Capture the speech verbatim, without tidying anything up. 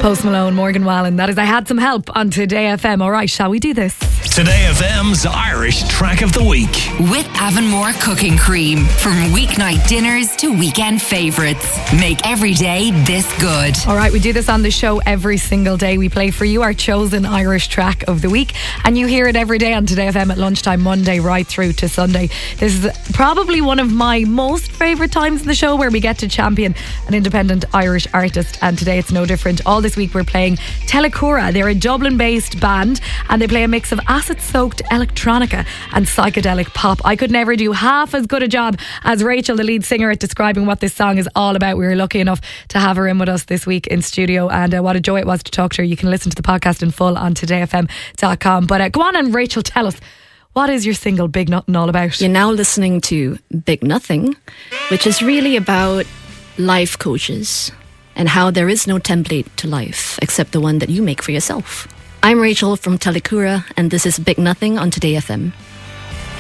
Post Malone, Morgan Wallen. That is I Had Some Help on Today F M. All right, shall we do this? Today F M's Irish Track of the Week. With Avonmore Cooking Cream. From weeknight dinners to weekend favourites. Make every day this good. All right, we do this on the show every single day. We play for you our chosen Irish Track of the Week. And you hear it every day on Today F M at lunchtime, Monday right through to Sunday. This is probably one of my most favourite times in the show, where we get to champion an independent Irish artist. And today it's no different. All this week we're playing Telecura. They're a Dublin-based band and they play a mix of acid-soaked electronica and psychedelic pop. I could never do half as good a job as Rachel, the lead singer, at describing what this song is all about. We were lucky enough to have her in with us this week in studio, and uh, what a joy it was to talk to her. You can listen to the podcast in full on today f m dot com. But uh, go on and Rachel, tell us, what is your single Big Nothing all about? You're now listening to Big Nothing, which is really about life coaches and how there is no template to life except the one that you make for yourself. I'm Rachel from Telecura, and this is Big Nothing on Today F M.